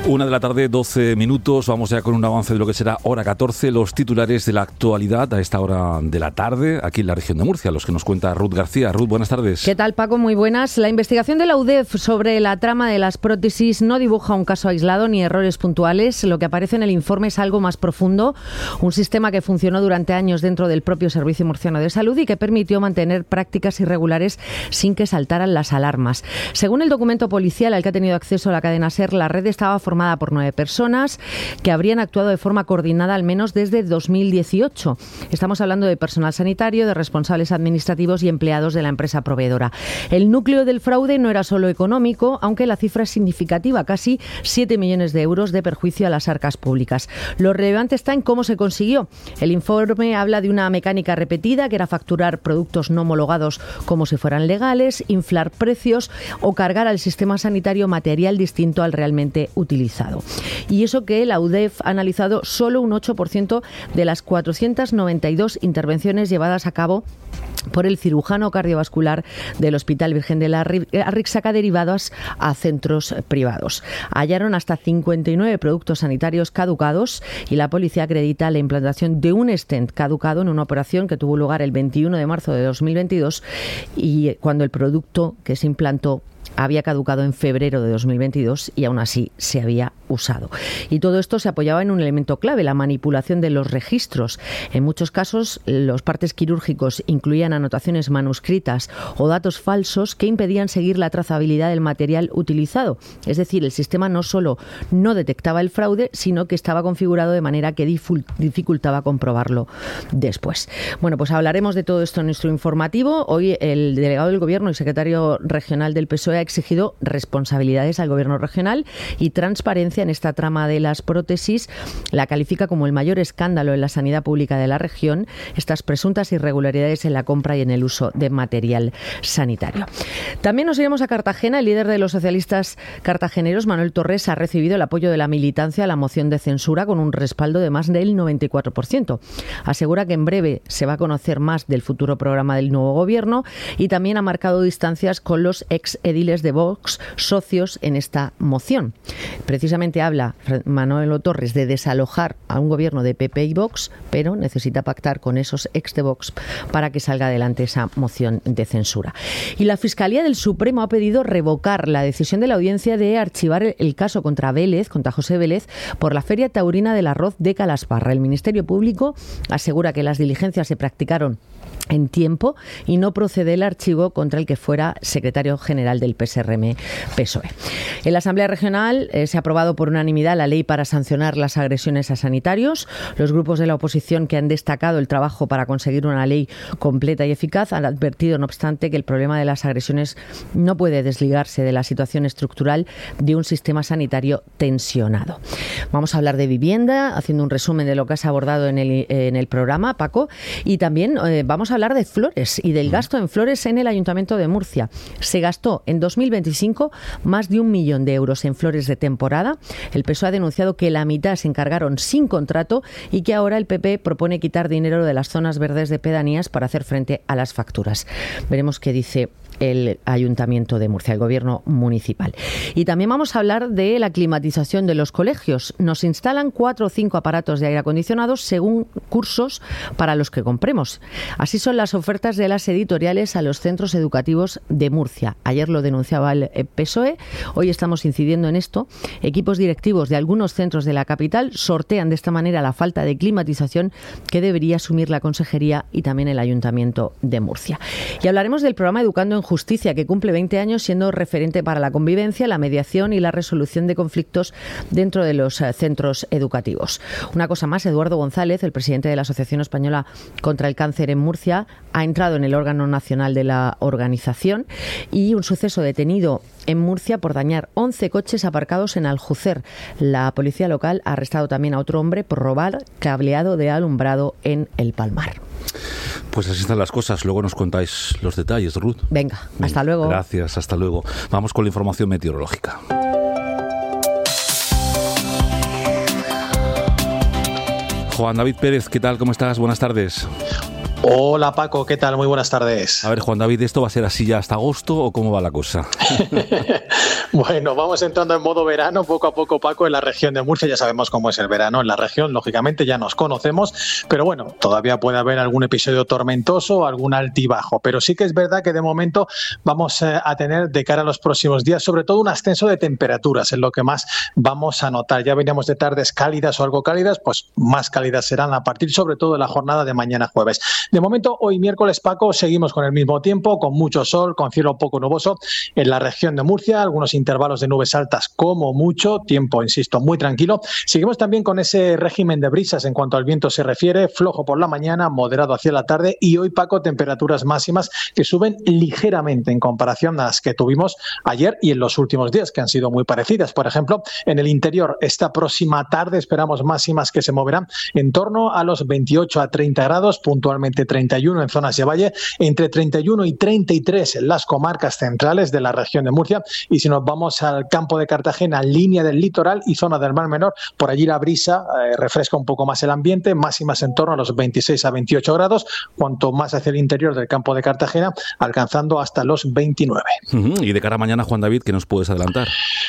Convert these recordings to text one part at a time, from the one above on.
1:12 p.m. Vamos ya con un avance de lo que será hora 14, los titulares de la actualidad a esta hora de la tarde, aquí en la región de Murcia, los que nos cuenta Ruth García. Ruth, buenas tardes. ¿Qué tal, Paco? Muy buenas. La investigación de la UDEF sobre la trama de las prótesis no dibuja un caso aislado ni errores puntuales. Lo que aparece en el informe es algo más profundo, un sistema que funcionó durante años dentro del propio Servicio Murciano de Salud y que permitió mantener prácticas irregulares sin que saltaran las alarmas. Según el documento policial al que ha tenido acceso la cadena SER, la red estaba formada por 9 personas que habrían actuado de forma coordinada al menos desde 2018. Estamos hablando de personal sanitario, de responsables administrativos y empleados de la empresa proveedora. El núcleo del fraude no era solo económico, aunque la cifra es significativa, casi 7 millones de euros de perjuicio a las arcas públicas. Lo relevante está en cómo se consiguió. El informe habla de una mecánica repetida, que era facturar productos no homologados como si fueran legales, inflar precios o cargar al sistema sanitario material distinto al realmente utilizado. Y eso que la UDEF ha analizado solo un 8% de las 492 intervenciones llevadas a cabo por el cirujano cardiovascular del Hospital Virgen de la Arrixaca derivadas a centros privados. Hallaron hasta 59 productos sanitarios caducados y la policía acredita la implantación de un stent caducado en una operación que tuvo lugar el 21 de marzo de 2022 y cuando el producto que se implantó había caducado en febrero de 2022 y aún así se había usado. Y todo esto se apoyaba en un elemento clave, la manipulación de los registros. En muchos casos, los partes quirúrgicos incluían anotaciones manuscritas o datos falsos que impedían seguir la trazabilidad del material utilizado. Es decir, el sistema no solo no detectaba el fraude, sino que estaba configurado de manera que dificultaba comprobarlo después. Bueno, pues hablaremos de todo esto en nuestro informativo. Hoy el delegado del Gobierno y secretario regional del PSOE ha exigido responsabilidades al Gobierno regional y transparencia en esta trama de las prótesis. La califica como el mayor escándalo en la sanidad pública de la región, estas presuntas irregularidades en la compra y en el uso de material sanitario. También nos iremos a Cartagena. El líder de los socialistas cartageneros, Manuel Torres, ha recibido el apoyo de la militancia a la moción de censura con un respaldo de más del 94%. Asegura que en breve se va a conocer más del futuro programa del nuevo Gobierno y también ha marcado distancias con los ex ediles de Vox, socios en esta moción. Precisamente habla Manuel Torres de desalojar a un gobierno de PP y Vox, pero necesita pactar con esos ex de Vox para que salga adelante esa moción de censura. Y la Fiscalía del Supremo ha pedido revocar la decisión de la audiencia de archivar el caso contra José Vélez, por la Feria Taurina del Arroz de Calasparra. El Ministerio Público asegura que las diligencias se practicaron en tiempo y no procede el archivo contra el que fuera secretario general del PSRM-PSOE. En la Asamblea Regional se ha aprobado por unanimidad la ley para sancionar las agresiones a sanitarios. Los grupos de la oposición que han destacado el trabajo para conseguir una ley completa y eficaz han advertido, no obstante, que el problema de las agresiones no puede desligarse de la situación estructural de un sistema sanitario tensionado. Vamos a hablar de vivienda, haciendo un resumen de lo que has abordado en el programa, Paco, y también vamos a hablar de flores y del gasto en flores en el Ayuntamiento de Murcia. Se gastó en 2025 más de 1 millón de euros en flores de temporada. El PSOE ha denunciado que la mitad se encargaron sin contrato y que ahora el PP propone quitar dinero de las zonas verdes de pedanías para hacer frente a las facturas. Veremos qué dice el Ayuntamiento de Murcia, el Gobierno municipal. Y también vamos a hablar de la climatización de los colegios. Nos instalan 4 o 5 aparatos de aire acondicionado según cursos para los que compremos. Así son las ofertas de las editoriales a los centros educativos de Murcia. Ayer lo denunciaba el PSOE, hoy estamos incidiendo en esto. Equipos directivos de algunos centros de la capital sortean de esta manera la falta de climatización que debería asumir la Consejería y también el Ayuntamiento de Murcia. Y hablaremos del programa Educando en Justicia, que cumple 20 años siendo referente para la convivencia, la mediación y la resolución de conflictos dentro de los centros educativos. Una cosa más, Eduardo González, el presidente de la Asociación Española contra el Cáncer en Murcia, ha entrado en el órgano nacional de la organización y un suceso detenido en Murcia por dañar 11 coches aparcados en Aljucer. La policía local ha arrestado también a otro hombre por robar cableado de alumbrado en El Palmar. Pues así están las cosas. Luego nos contáis los detalles, Ruth. Venga, hasta luego. Gracias, hasta luego. Vamos con la información meteorológica. Juan David Pérez, ¿qué tal? ¿Cómo estás? Buenas tardes. Hola Paco, ¿qué tal? Muy buenas tardes. A ver, Juan David, ¿esto va a ser así ya hasta agosto o cómo va la cosa? Bueno, vamos entrando en modo verano poco a poco, Paco, en la región de Murcia. Ya sabemos cómo es el verano en la región, lógicamente ya nos conocemos, pero bueno, todavía puede haber algún episodio tormentoso, algún altibajo, pero sí que es verdad que de momento vamos a tener de cara a los próximos días, sobre todo un ascenso de temperaturas, es lo que más vamos a notar. Ya veníamos de tardes cálidas o algo cálidas, pues más cálidas serán a partir sobre todo de la jornada de mañana jueves. De momento, hoy miércoles, Paco, seguimos con el mismo tiempo, con mucho sol, con cielo poco nuboso en la región de Murcia, algunos intervalos de nubes altas como mucho, tiempo, insisto, muy tranquilo. Seguimos también con ese régimen de brisas en cuanto al viento se refiere, flojo por la mañana, moderado hacia la tarde y hoy, Paco, temperaturas máximas que suben ligeramente en comparación a las que tuvimos ayer y en los últimos días, que han sido muy parecidas. Por ejemplo, en el interior, esta próxima tarde esperamos máximas que se moverán en torno a los 28 a 30 grados, puntualmente 31 en zonas de valle, entre 31 y 33 en las comarcas centrales de la región de Murcia. Y si nos vamos al campo de Cartagena, línea del litoral y zona del Mar Menor, por allí la brisa refresca un poco más el ambiente, máximas en torno a los 26 a 28 grados, cuanto más hacia el interior del campo de Cartagena, alcanzando hasta los 29. Y de cara a mañana, Juan David, ¿qué nos puedes adelantar?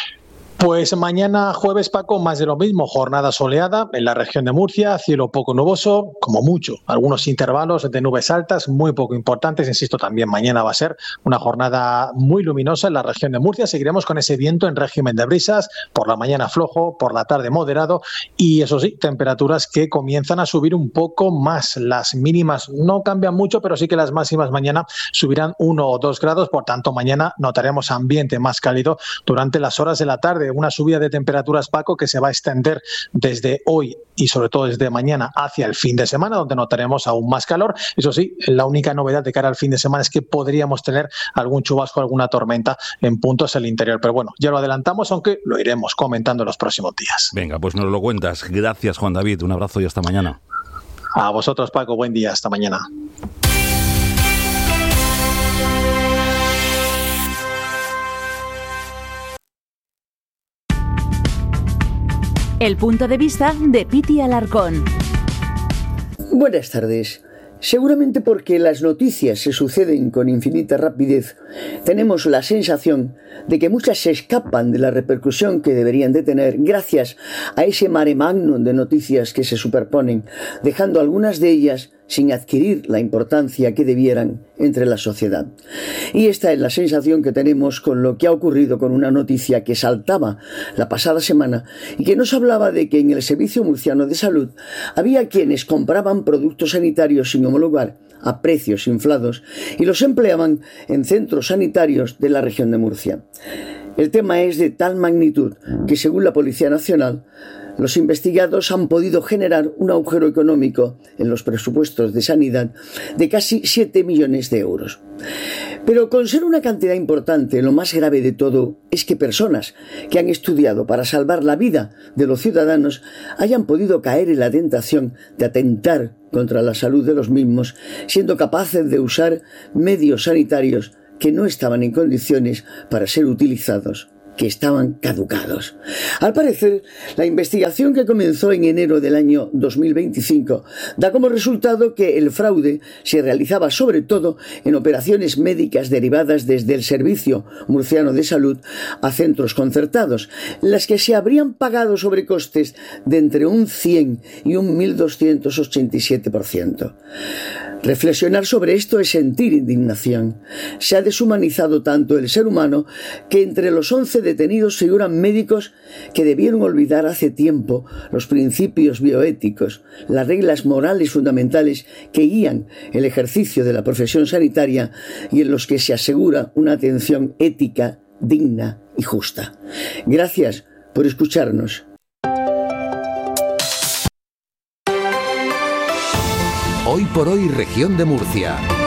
Pues mañana jueves, Paco, más de lo mismo, jornada soleada en la región de Murcia, cielo poco nuboso, como mucho, algunos intervalos de nubes altas, muy poco importantes, insisto, también mañana va a ser una jornada muy luminosa en la región de Murcia, seguiremos con ese viento en régimen de brisas, por la mañana flojo, por la tarde moderado y eso sí, temperaturas que comienzan a subir un poco más, las mínimas no cambian mucho, pero sí que las máximas mañana subirán 1 o 2 grados, por tanto mañana notaremos ambiente más cálido durante las horas de la tarde. Una subida de temperaturas, Paco, que se va a extender desde hoy y sobre todo desde mañana hacia el fin de semana, donde notaremos aún más calor. Eso sí, la única novedad de cara al fin de semana es que podríamos tener algún chubasco, alguna tormenta en puntos del interior. Pero bueno, ya lo adelantamos, aunque lo iremos comentando en los próximos días. Venga, pues nos lo cuentas. Gracias, Juan David. Un abrazo y hasta mañana. A vosotros, Paco. Buen día. Hasta mañana. El punto de vista de Piti Alarcón. Buenas tardes. Seguramente porque las noticias se suceden con infinita rapidez, tenemos la sensación de que muchas se escapan de la repercusión que deberían de tener gracias a ese mare magnum de noticias que se superponen, dejando algunas de ellas sin adquirir la importancia que debieran entre la sociedad. Y esta es la sensación que tenemos con lo que ha ocurrido con una noticia que saltaba la pasada semana y que nos hablaba de que en el Servicio Murciano de Salud había quienes compraban productos sanitarios sin homologar a precios inflados y los empleaban en centros sanitarios de la región de Murcia. El tema es de tal magnitud que, según la Policía Nacional, los investigados han podido generar un agujero económico en los presupuestos de sanidad de casi 7 millones de euros. Pero con ser una cantidad importante, lo más grave de todo es que personas que han estudiado para salvar la vida de los ciudadanos hayan podido caer en la tentación de atentar contra la salud de los mismos, siendo capaces de usar medios sanitarios que no estaban en condiciones para ser utilizados, que estaban caducados. Al parecer, la investigación que comenzó en enero del año 2025 da como resultado que el fraude se realizaba sobre todo en operaciones médicas derivadas desde el Servicio Murciano de Salud a centros concertados, las que se habrían pagado sobre costes de entre un 100 y un 1.287%. Reflexionar sobre esto es sentir indignación. Se ha deshumanizado tanto el ser humano que entre los 11 detenidos figuran médicos que debieron olvidar hace tiempo los principios bioéticos, las reglas morales fundamentales que guían el ejercicio de la profesión sanitaria y en los que se asegura una atención ética, digna y justa. Gracias por escucharnos. Hoy por hoy, Región de Murcia.